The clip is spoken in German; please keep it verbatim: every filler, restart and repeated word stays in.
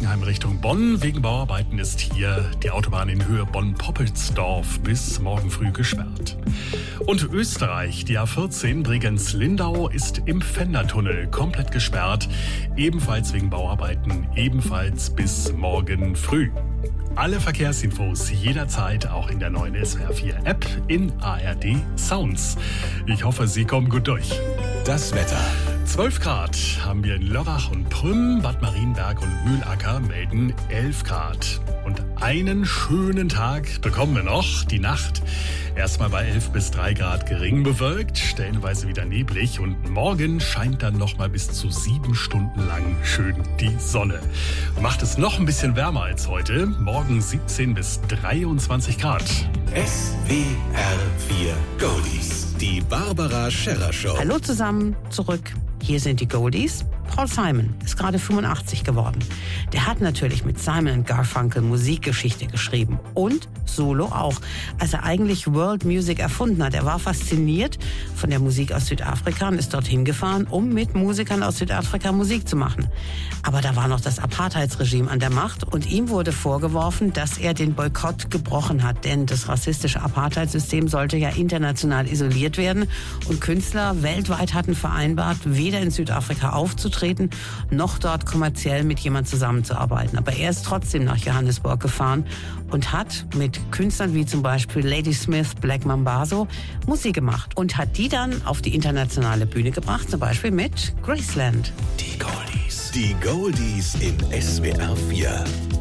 Bockenheim Richtung Bonn. Wegen Bauarbeiten ist hier die Autobahn in Höhe Bonn-Poppelsdorf bis morgen früh gesperrt. Und Österreich, die A vierzehn Bregenz-Lindau ist im Fendertunnel komplett gesperrt. Ebenfalls wegen Bauarbeiten, ebenfalls bis morgen früh. Alle Verkehrsinfos jederzeit auch in der neuen S W R vier App in A R D Sounds. Ich hoffe, Sie kommen gut durch. Das Wetter. zwölf Grad haben wir in Lörrach und Prüm, Bad Marienberg und Mühlacker melden elf Grad. Und einen schönen Tag bekommen wir noch, die Nacht. Erstmal bei elf bis drei Grad gering bewölkt, stellenweise wieder neblig. Und morgen scheint dann nochmal bis zu sieben Stunden lang schön die Sonne. Macht es noch ein bisschen wärmer als heute. Morgen siebzehn bis dreiundzwanzig Grad. S W R vier Goldies. Die Barbara Scherrer Show. Hallo zusammen, zurück. Hier sind die Goldies. Paul Simon ist gerade fünfundachtzig geworden. Der hat natürlich mit Simon und Garfunkel Musikgeschichte geschrieben und Solo auch, als er eigentlich World Music erfunden hat. Er war fasziniert von der Musik aus Südafrika und ist dorthin gefahren, um mit Musikern aus Südafrika Musik zu machen. Aber da war noch das Apartheidsregime an der Macht und ihm wurde vorgeworfen, dass er den Boykott gebrochen hat, denn das rassistische Apartheidssystem sollte ja international isoliert werden und Künstler weltweit hatten vereinbart, weder in Südafrika aufzutreten, noch dort kommerziell mit jemand zusammenzuarbeiten. Aber er ist trotzdem nach Johannesburg gefahren und hat mit Künstlern wie zum Beispiel Lady Smith, Black Mambazo Musik gemacht und hat die dann auf die internationale Bühne gebracht, zum Beispiel mit Graceland. Die Goldies. Die Goldies in S W R vier.